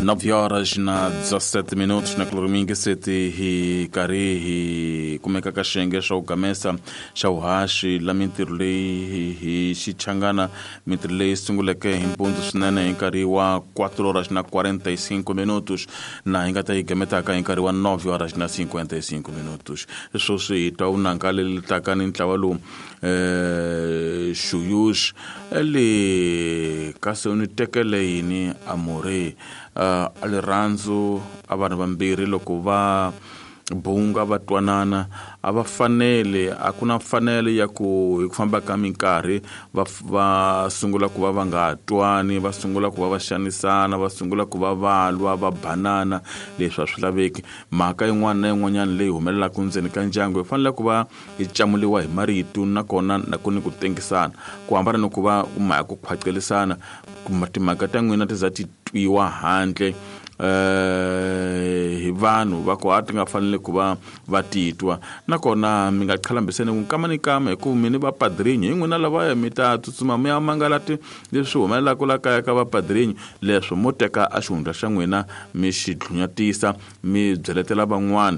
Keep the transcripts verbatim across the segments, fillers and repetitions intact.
nove horas na dezessete minutos na Cloromingue City hi kari hi kumeka kashenge sha ukamesa sha uhashi la mintirlei hi xichangana mintirlei sunguleke himpundu swinene hi kari wa quatro horas na quarenta e cinco minutos na ingata igemetaka hi kari wa nove horas na cinquenta e cinco minutos so swi twa unankale takani ntlawa lu eh shuyush eli kasi unitekele yini amore uh, aliranzo abantu vambirhi loko va bunga va twanana ava fanele akuna mfanele ya ku hi ku famba ka minkarhi va va sungula ku va va nga twani va sungula ku va va xanisana va sungula ku va valwa va banana leswi swi laveki mhaka yin'wana na yin'wanyana leyi humelelaka ndzeni ka ndyangu yi fanele ku va yi camuliwa hi marito nakona na ku ni ku tengisana ku hambana ni ku va umaya ku khwacelisana timhaka ta n'wina ti za ti twiwa handle eh hi vanhu va ku hati nga fanele ku va va titwa nakona mi nga khalambiseni ku kama ni kama hi ku mini va padrinyi hi n'wina lava ya mi ta tsutsuma mi ya mangala ti leswi humelela ku la kaya ka va padrinyi leswi mo teka a xihundla xa n'wina mi xi dlunyatisa mi byeletela van'wana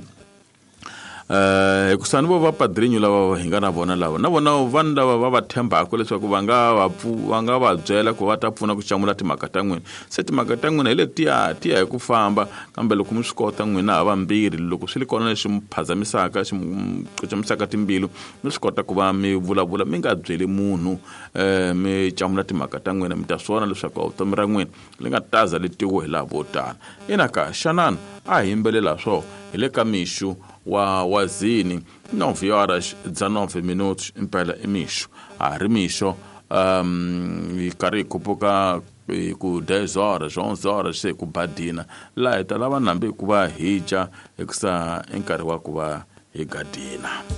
eh kusani vo va padrinyi lava hi nga na vona lava na vona vanhu lava va va thembaka leswaku va nga va va nga va byela ku va ta pfuna ku camula timhaka ta n'wina se timhaka ta n'wina hi letiya tiya hi ku famba kambe loko mi swi kota n'wina ha vambirhi loko swi li kona leswi mi phazamisaka xi qucamisaka timbilu mi swi kota ku va mi vulavula mi nga byeli munhu eh mi camula timhaka ta n'wina mi ta swona leswaku vutomi ra n'wina li nga taza letiwe hi lava vo tala ina ka xanana a hi yimbelela swo hi le ka mixu wa wazini nove horas dezanove minutos impela imixo a ri mixo um ikari kupuka ku dez horas onze horas se ku badina la heta lava nambe ku va hija ekusa enkarhi wa ku va hi gadina.